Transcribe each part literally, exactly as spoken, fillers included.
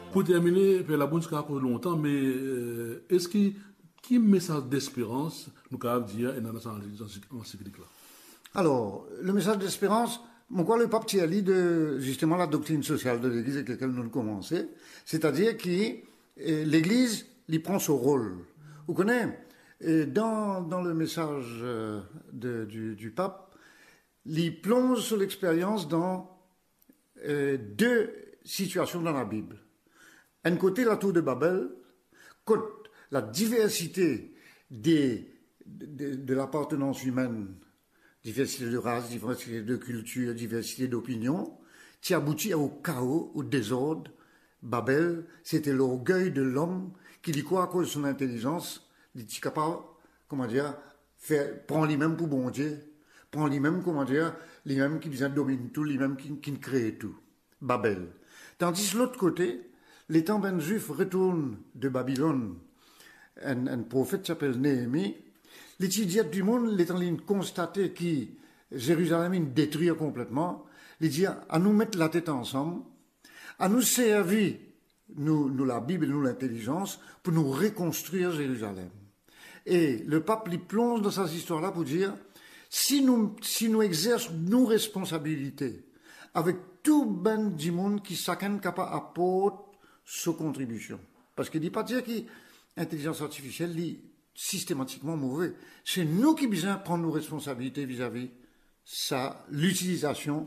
Pour terminer, Père Labouche, qui a cause longtemps, mais euh, est-ce que qui message d'espérance nous avons dire dans notre encyclique là? Alors, le message d'espérance, mon quoi le pape Thierry de justement la doctrine sociale de l'Église avec laquelle nous avons commencé, c'est-à-dire que euh, l'Église, il prend son rôle. Vous connaissez, et dans, dans le message euh, de, du, du pape, il plonge sur l'expérience dans euh, deux situations dans la Bible. Un côté, la tour de Babel, côté la diversité des, de, de l'appartenance humaine, diversité de race, diversité de culture, diversité d'opinion, qui aboutit au chaos, au désordre. Babel, c'était l'orgueil de l'homme qui dit quoi à cause de son intelligence, il est capable, comment dire, faire, prend lui-même pour bon Dieu, prend lui-même, comment dire, lui-même qui domine tout, lui-même qui, qui crée tout. Babel. Tandis de l'autre côté, les temps ben juifs retournent de Babylone. Un, un prophète s'appelle Néhémie. L'étudiant du monde, les temps constaté que Jérusalem est détruite complètement, les dire à nous mettre la tête ensemble, à nous servir, nous, nous la Bible et nous l'intelligence, pour nous reconstruire Jérusalem. Et le pape lui plonge dans cette histoire-là pour dire, si nous, si nous exerçons nos responsabilités, avec tout ben du monde qui chacun capable apporter sa contribution. Parce qu'il dit pas dire que l'intelligence artificielle est systématiquement mauvais. C'est nous qui besoin prendre nos responsabilités vis-à-vis ça, l'utilisation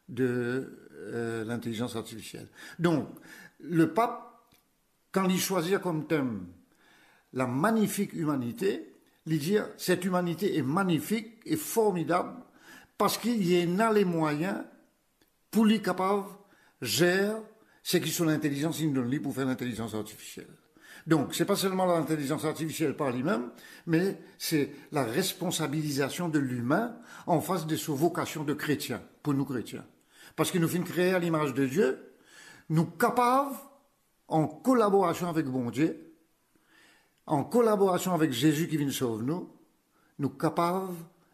de euh, l'intelligence artificielle. Donc, le pape, quand il choisit comme thème la magnifique humanité, il dit cette humanité est magnifique et formidable parce qu'il y en a les moyens pour les capables gérer ce qui sont l'intelligence qu'il donne pour faire l'intelligence artificielle. Donc, c'est pas seulement l'intelligence artificielle par lui-même, mais c'est la responsabilisation de l'humain en face de sa vocation de chrétien, pour nous chrétiens. Parce que nous finissons créer à l'image de Dieu, nous capables, en collaboration avec bon Dieu, en collaboration avec Jésus qui vient sauver nous, nous capables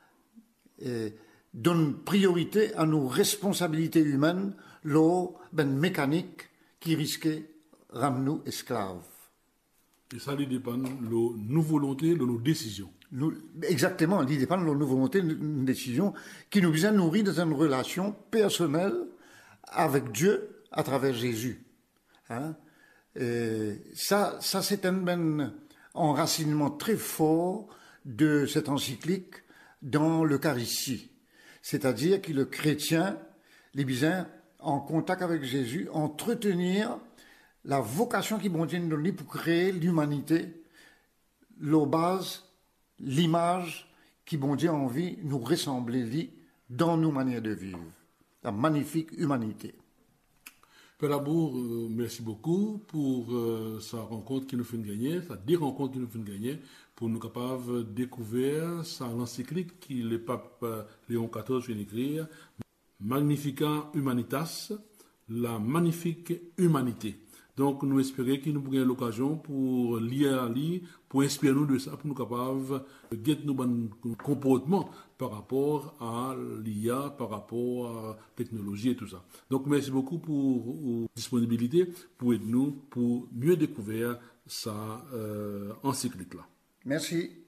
de donner priorité à nos responsabilités humaines, l'eau, ben mécanique, qui risquait de ramener nous esclaves. Et ça, il dépend de nos volontés, de nos décisions. Nous, exactement, il dépend de nos volontés, de nos décisions, qui nous viennent nourrir dans une relation personnelle avec Dieu à travers Jésus. Hein? Et ça, ça c'est un ben, enracinement très fort de cette encyclique dans l'Eucharistie. C'est-à-dire que le chrétien, les bisins, en contact avec Jésus, entretenir la vocation qui bon Dieu nous donne pour créer l'humanité, la base, l'image qui bon Dieu a envie nous ressembler dans nos manières de vivre. La magnifique humanité. Père Labour, euh, merci beaucoup pour euh, sa rencontre qui nous fait gagner, sa des rencontres qui nous fait gagner, pour nous capables de découvrir sa l'encyclique qui le pape euh, Léon quatorze vient d'écrire, Magnificat Humanitas, la magnifique humanité. Donc, nous espérons qu'il nous pourrons l'occasion pour lire à lire, pour inspirer nous de ça, pour nous capables de guetter nos bons comportements par rapport à l'I A, par rapport à la technologie et tout ça. Donc, merci beaucoup pour votre disponibilité, pour aider nous, pour mieux découvrir ça euh, encyclique là. Merci.